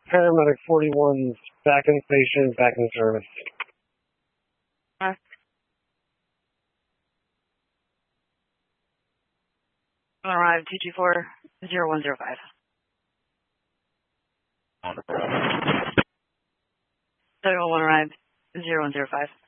Paramedic 41's back in station, back in service. Arrive TG4-0105. Wonderful. 711 arrive 0105.